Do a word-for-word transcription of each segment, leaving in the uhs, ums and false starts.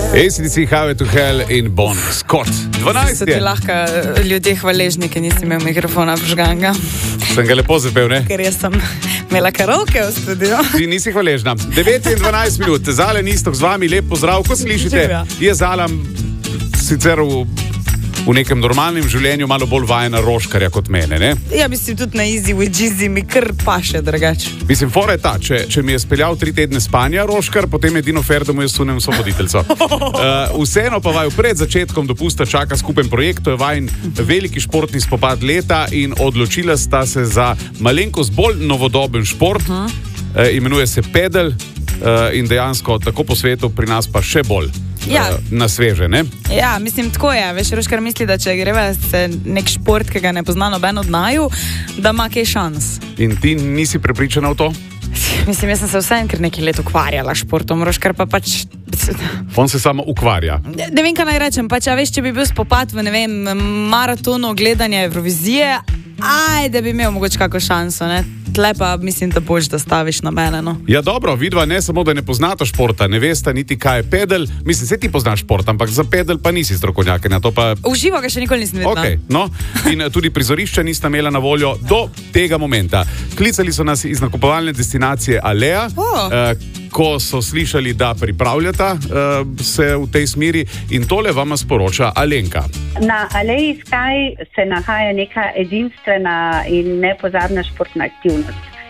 A C D C, Highway to Hell in Bon Scott. dvanajst So ti lahko ljudje hvaležni, ker nisi imel mikrofona vžganga. Sem ga lepo zapel, ne? Ker jaz sem imela karaoke v studiu. Ti nisi hvaležna. devet in dvanajst minut, Zala Nistok z vami, lep pozdrav. Ko slišite, je Zala sicer v, v nekem normalnem življenju malo bolj vajena Roškarja kot mene, ne? Ja, mislim, tudi na Easy with Jeezy mi kar paše drugače. Mislim, fora je ta, če, če mi je speljal tri tedne spanja Roškar, potem je edino fair, da mu jaz sunem svoboditeljco. Uh, vseeno pa vaju pred začetkom dopusta čaka skupen projekt, to je vajen veliki športni spopad leta in odločila sta se za malenkost bolj novodoben šport, uh -huh. uh, imenuje se pedal uh, in dejansko tako po svetu, pri nas pa še bolj. Ja. Na sveže, ne? Ja, mislim, tako je. Veš, Roškar misli, da če greva se nek šport, ki ga ne pozna noben od naju, da ima kaj šans. In ti nisi prepričana v to? Mislim, jaz sem se vsem kar nekaj let ukvarjala športom, Roškar pa pač... On se samo ukvarja. Ne, ne vem, kaj naj rečem, pač, a veš, če bi bil spopad v, ne vem, maratonu gledanja Evrovizije, aj, da bi imel mogoče kako šanso, ne? Tle pa mislim, da boš, da staviš na mene, no. Ja, dobro, vidva ne samo, da ne poznata športa, ne vesta niti kaj je pedal. Mislim, se ti poznaš šport, ampak za pedal pa nisi strokovnjakinja, to pa... V živo ga še nikoli nisem videla. Ok, no, in tudi prizorišča nista imela na voljo do tega momenta. Klicali so nas iz nakupovalne destinacije Alea, oh. eh, ko so slišali, da pripravljata eh, se v tej smeri, in tole vama sporoča Alenka. Na Aleji Sky se nahaja neka edinstvena in nepozabna športna aktivnost.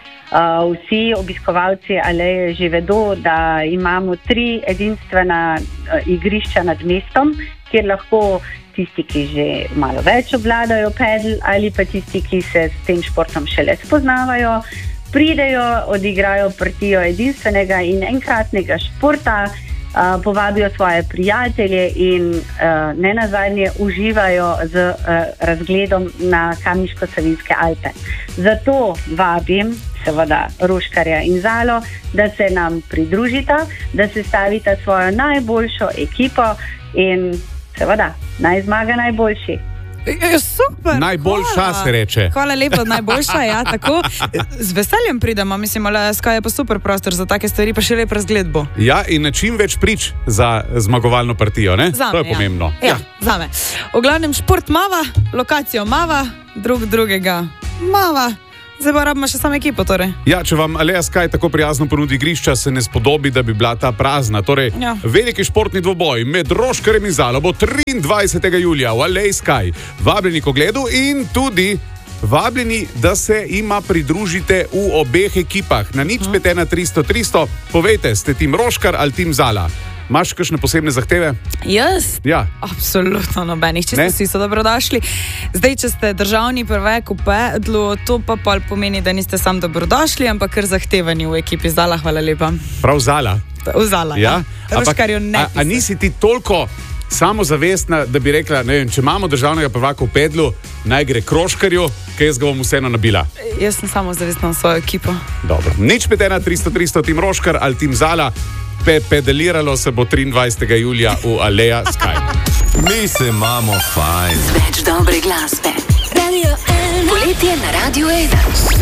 Uh, vsi obiskovalci Aleje že vedo, da imamo tri edinstvena uh, igrišča nad mestom, kjer lahko tisti, ki že malo več obvladajo pedal, ali pa tisti, ki se s tem športom šele spoznavajo, pridejo, odigrajo partijo edinstvenega in enkratnega športa, uh, povabijo svoje prijatelje in uh, ne nazadnje uživajo z uh, razgledom na Kamniško-Savinjske Alpe. Zato vabim seveda Roškarja in Zalo, da se nam pridružita, da se stavita svojo najboljšo ekipo in seveda naj zmaga najboljši. Je, super, najboljša hvala. Se reče. Hvala lepa, najboljša, ja, tako. Z veseljem pridemo, mislim, ale Sky je pa super prostor za take stvari, pa še lep razgled bo. Ja, in čim več prič za zmagovalno partijo, ne? Zame, to je ja. pomembno. Ja, ja, zame. V glavnem šport mava, lokacijo mava, drug drugega mava. Zdaj pa rabimo še samo ekipo, torej. Ja, če vam Alea Sky tako prijazno ponudi igrišča, se ne spodobi, da bi bila ta prazna. Torej, ja. Veliki športni dvoboj med Roškarjem in Zalo bo triindvajsetega julija v Alea Sky. Vabljeni k ogledu in tudi vabljeni, da se ima pridružite v obeh ekipah. Na nič pet ena tristo tristo, povejte, ste tim Roškar ali tim Zala? Imaš kakšne posebne zahteve? Jaz? Ja. Absolutno nobenih, čisto vsi so dobrodošli. Zdaj, če ste državni prvak v pedlu, to pa pol pomeni, da niste sam dobrodošli, ampak kar zahtevani v ekipi Zala, hvala lepa. Prav Zala? V Zala, ja. ja. Roškarju ne. A, a nisi ti toliko samozavestna, da bi rekla, ne vem, če imamo državnega prvaka v pedlu, naj gre k Roškarju, ker jaz ga bom vseeno nabila. Jaz sem samozavestna v svojo ekipo. Dobro. Nič pet ena tristo tristo, tim Roškar ali tim Zala. Pe pedaliralo se bo triindvajsetega julija v Alea Sky. Mi se imamo fajn. Več dobre glasbe. Poletje na Radio ena.